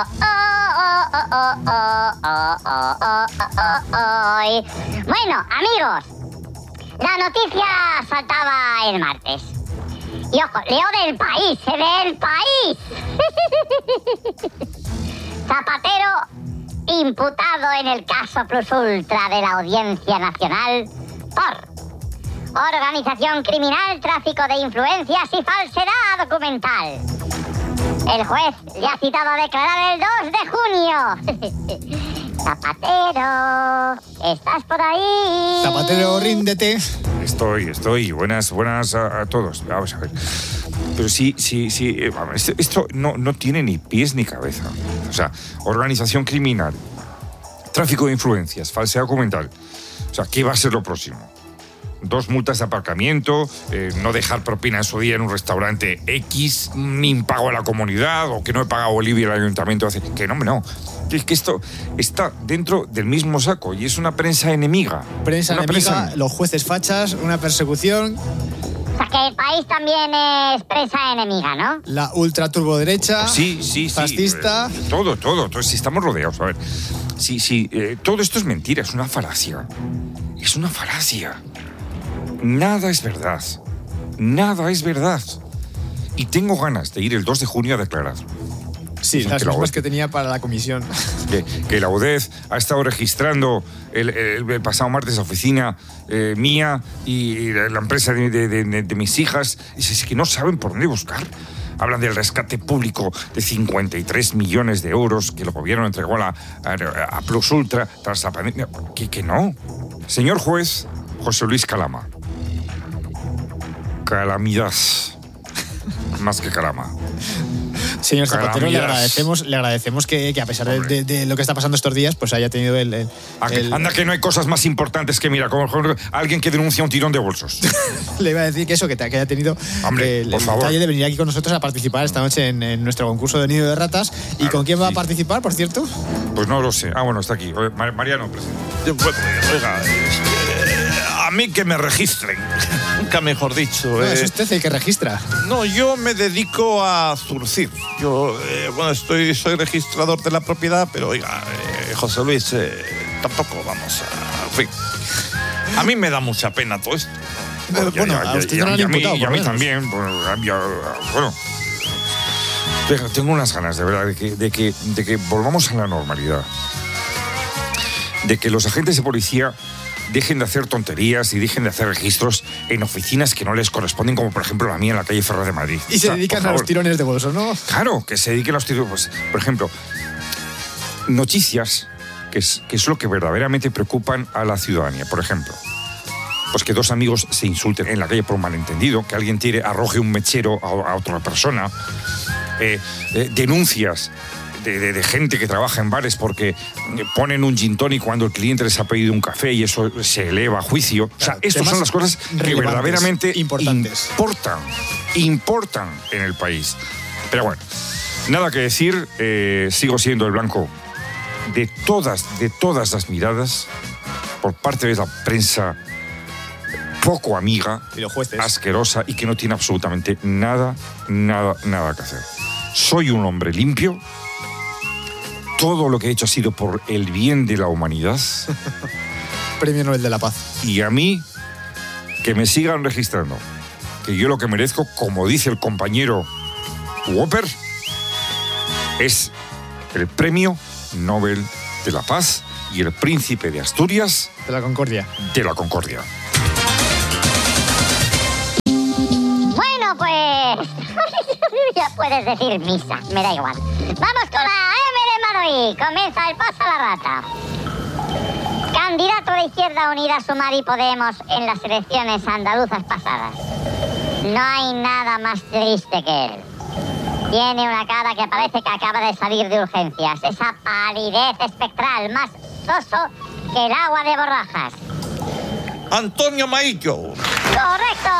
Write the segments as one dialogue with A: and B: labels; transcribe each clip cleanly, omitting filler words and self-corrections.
A: Bueno, amigos, la noticia saltaba el martes. Y ojo, leo del país, del país. Zapatero imputado en el caso Plus Ultra de la Audiencia Nacional por organización criminal, tráfico de influencias y falsedad documental. El juez le ha citado a declarar el 2 de junio. Zapatero, ¿estás por ahí?
B: Zapatero, ríndete.
C: Estoy. Buenas a todos. Vamos a ver. Pero sí. Esto no tiene ni pies ni cabeza. O sea, organización criminal, tráfico de influencias, falsedad documental. O sea, ¿qué va a ser lo próximo? 2 multas de aparcamiento, no dejar propina en su día en un restaurante X, ni impago a la comunidad, o que no he pagado el IBI al ayuntamiento. Que no. Es que esto está dentro del mismo saco y es una prensa enemiga.
B: Prensa enemiga, los jueces fachas, una persecución.
A: O sea, que el país también es prensa enemiga, ¿no?
B: La ultra turboderecha.
C: Sí.
B: Fascista.
C: Todo. Si estamos rodeados, a ver. Sí, todo esto es mentira, es una falacia. Es una falacia. Nada es verdad. Y tengo ganas de ir el 2 de junio a declarar.
B: Sí, las mismas que tenía para la comisión.
C: Que la UDEF ha estado registrando el pasado martes la oficina mía y la empresa de mis hijas. Es que no saben por dónde buscar. Hablan del rescate público de 53 millones de euros que el gobierno entregó a Plus Ultra tras la pandemia. Que no. Señor juez José Luis Calama. Calamidad. Más que calama.
B: Señor Zapatero, le agradecemos que a pesar de lo que está pasando estos días, pues haya tenido el...
C: Anda, que no hay cosas más importantes que, mira, como alguien que denuncia un tirón de bolsos.
B: Le iba a decir que haya tenido
C: el
B: detalle de venir aquí con nosotros a participar esta noche en nuestro concurso de Nido de Ratas. ¿Y claro, con quién va a participar, por cierto?
C: Pues no lo sé. Bueno, está aquí. Mariano, presente.
D: Oiga, a mí que me registren. Nunca mejor dicho.
B: No, es usted el que registra.
D: No, yo me dedico a zurcir. Yo, soy registrador de la propiedad, pero oiga, José Luis, tampoco vamos a... En fin, a mí me da mucha pena todo esto.
B: A usted no lo han imputado.
C: Y a mí también. Bueno, tengo unas ganas, de verdad, de que volvamos a la normalidad. De que los agentes de policía dejen de hacer tonterías y dejen de hacer registros en oficinas que no les corresponden, como por ejemplo la mía en la calle Ferrer de Madrid.
B: Y se dedican a los tirones de bolso, ¿no?
C: Claro, que se dediquen a los tirones. Pues, por ejemplo, noticias que es lo que verdaderamente preocupan a la ciudadanía. Por ejemplo, pues que 2 amigos se insulten en la calle por un malentendido, que alguien arroje un mechero a otra persona, denuncias de gente que trabaja en bares porque ponen un gin tonic cuando el cliente les ha pedido un café y eso se eleva a juicio.
B: Claro,
C: o sea, estas son las cosas que verdaderamente importan en el país. Pero bueno, nada que decir, sigo siendo el blanco de todas las miradas por parte de la prensa poco amiga,
B: y los jueces,
C: asquerosa y que no tiene absolutamente nada que hacer. Soy un hombre limpio. Todo lo que he hecho ha sido por el bien de la humanidad.
B: Premio Nobel de la Paz.
C: Y a mí, que me sigan registrando. Que yo lo que merezco, como dice el compañero Whopper, es el Premio Nobel de la Paz y el Príncipe de Asturias.
B: De la Concordia.
A: Bueno, pues... ya puedes decir misa, me da igual. Vamos con la M de Madrid. Comienza el paso a la rata. Candidato de Izquierda Unida, Sumar y Podemos en las elecciones andaluzas pasadas. No hay nada más triste que él. Tiene una cara que parece que acaba de salir de urgencias. Esa palidez espectral, más soso que el agua de Borrajas.
D: Antonio Maillo.
A: ¡Correcto!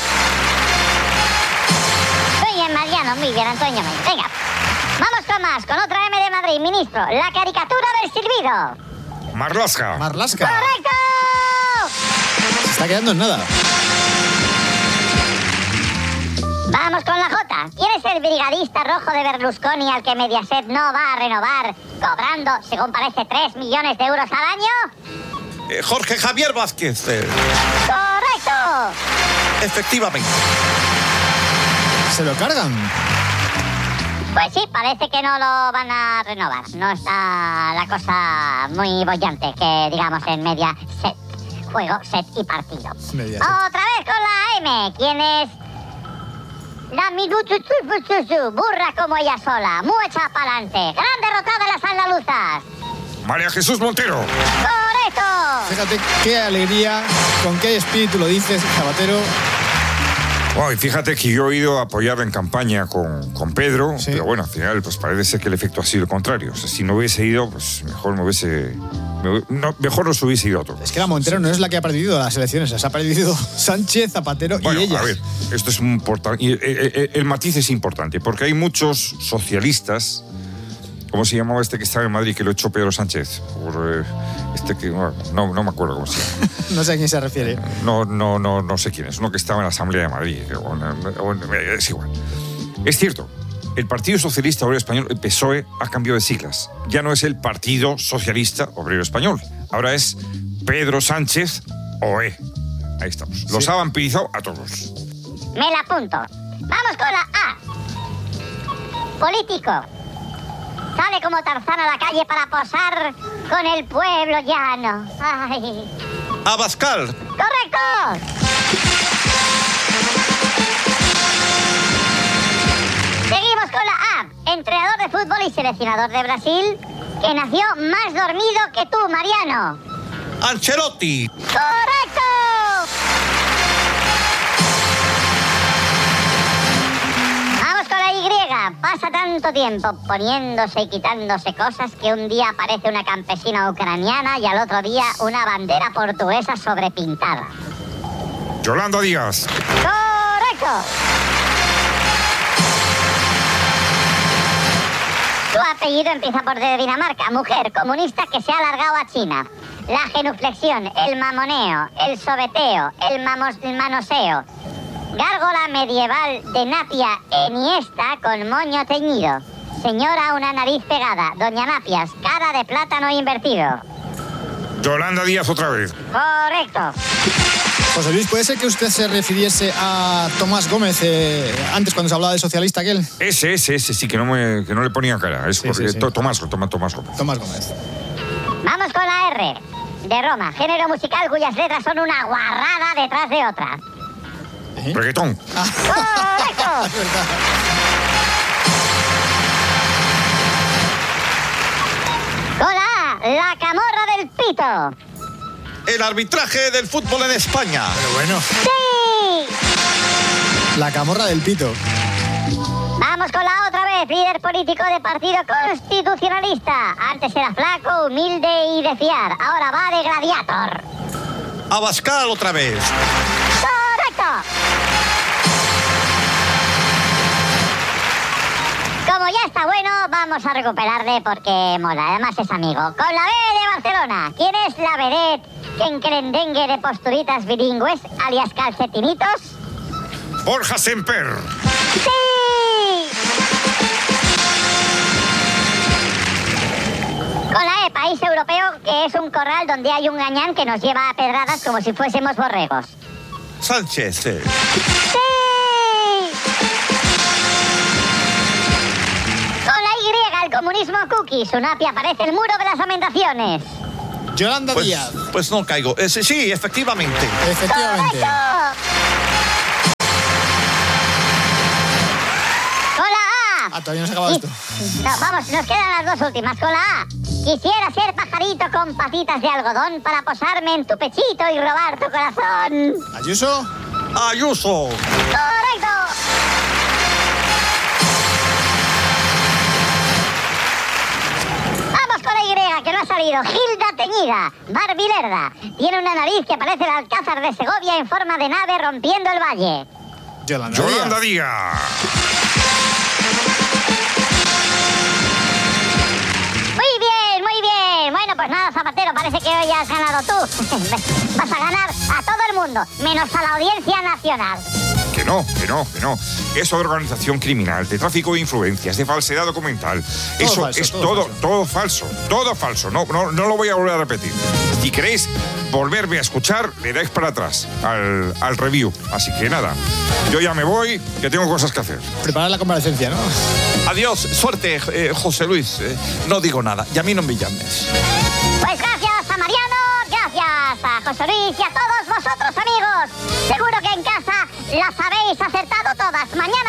A: Muy bien, Mariano, muy bien, Antonio. Venga, vamos con otra M de Madrid, ministro. La caricatura del silbido.
C: Marlaska.
A: ¡Correcto!
B: Se está quedando en nada.
A: Vamos con la J. ¿Quién es el brigadista rojo de Berlusconi al que Mediaset no va a renovar, cobrando, según parece, 3 millones de euros al año?
D: Jorge Javier Vázquez.
A: ¡Correcto!
D: Efectivamente.
B: ¿Se lo cargan?
A: Pues sí, parece que no lo van a renovar. No está la cosa muy bollante que digamos en Mediaset. Juego, set y partido.
B: Mediaset.
A: Otra vez con la M. ¿Quién es? La minuchuchuchuchu, burra como ella sola, muy echa pa'lante. Gran derrotada de las andaluzas.
C: María Jesús Montero.
A: ¡Correcto!
B: Fíjate qué alegría, con qué espíritu lo dices, Zapatero.
C: Wow, y fíjate que yo he ido a apoyarla en campaña con Pedro,
B: Sí.
C: pero bueno, al final pues parece ser que el efecto ha sido el contrario. O sea, si no hubiese ido, pues mejor no se hubiese ido a otro.
B: Es que la Montero no es la que ha perdido las elecciones, las ha perdido Sánchez, Zapatero
C: Bueno,
B: y ellas.
C: a ver, esto es importante. El matiz es importante, porque hay muchos socialistas. ¿Cómo se llamaba este que estaba en Madrid, que lo echó Pedro Sánchez? No me acuerdo cómo se llama.
B: No sé a quién se refiere.
C: No sé quién es. Uno que estaba en la Asamblea de Madrid. Es igual. Es cierto, el Partido Socialista Obrero Español, el PSOE, ha cambiado de siglas. Ya no es el Partido Socialista Obrero Español. Ahora es Pedro Sánchez OE. Ahí estamos. Los ha vampirizado a todos.
A: Me la apunto. Vamos con la A. Político. Sale como Tarzán a la calle para posar con el pueblo llano. Ay.
D: Abascal.
A: ¡Correcto! Seguimos con la A. Entrenador de fútbol y seleccionador de Brasil, que nació más dormido que tú, Mariano.
D: Ancelotti.
A: ¡Correcto! Vamos con la Y. Pasa tanto tiempo poniéndose y quitándose cosas que un día aparece una campesina ucraniana y al otro día una bandera portuguesa sobrepintada.
C: Yolanda Díaz.
A: ¡Correcto! Su apellido empieza por D de Dinamarca. Mujer comunista que se ha alargado a China. La genuflexión, el mamoneo, el sobeteo, el manoseo. Gárgola medieval de Napia Eniesta con moño teñido. Señora, una nariz pegada. Doña Napias, cara de plátano invertido.
C: Yolanda Díaz otra vez.
A: Correcto.
B: José Luis, ¿puede ser que usted se refiriese a Tomás Gómez antes cuando se hablaba de socialista aquel?
C: Ese sí, que no le ponía cara. Es
B: Sí,
C: porque
B: sí.
C: Tomás Gómez.
B: Tomás Gómez.
A: Vamos con la R. De Roma, género musical cuyas letras son una guarrada detrás de otra.
C: Reggaetón.
A: ¡Correcto! Con la A, la camorra del pito.
D: El arbitraje del fútbol en España.
B: Pero bueno,
A: ¡Sí!
B: la camorra del pito.
A: Vamos con la otra vez, líder político de Partido Constitucionalista. Antes era flaco, humilde y de fiar. Ahora va de gladiator.
D: Abascal otra vez.
A: ¡Correcto! Como ya está bueno, vamos a recuperarle porque mola. Además es amigo. Con la B de Barcelona. ¿Quién es la vedette que encrendengue de posturitas bilingües, alias calcetinitos?
C: Borja Semper.
A: ¡Sí! Con la E, país europeo, que es un corral donde hay un gañán que nos lleva a pedradas como si fuésemos borregos.
D: Sánchez.
A: ¡Sí! Con la Y, el comunismo cookie. Su napia aparece el muro de las lamentaciones.
B: Yolanda Díaz.
D: Pues no caigo. Sí, efectivamente.
B: Efectivamente.
A: ¡Correcto! Con la A.
B: Todavía no se ha acabado esto.
A: No, vamos, nos quedan las dos últimas. Con la A. Quisiera ser pajarito con patitas de algodón para posarme en tu pechito y robar tu corazón.
B: Ayuso.
D: Ayuso.
A: ¡Correcto! Vamos con la Y, que no ha salido. Gilda Teñida, Barbie Lerda. Tiene una nariz que parece el Alcázar de Segovia en forma de nave rompiendo el valle.
C: Yolanda Díaz.
A: Muy bien, muy bien. Bueno, pues nada, Zapatero, parece que hoy has ganado tú. Vas a ganar a todo el mundo, menos a la Audiencia Nacional.
C: Que no. Eso de organización criminal, de tráfico de influencias, de falsedad documental. Eso
B: falso,
C: es
B: todo
C: todo falso. No lo voy a volver a repetir. Si queréis volverme a escuchar, le dais para atrás al review. Así que nada, yo ya me voy, que tengo cosas que hacer.
B: Preparar la comparecencia, ¿no?
D: Adiós, suerte, José Luis. No digo nada, y a mí no me llames.
A: Pues gracias a Mariano, gracias a José Luis y a todos vosotros, amigos. Seguro que en casa las habéis acertado todas. Mañana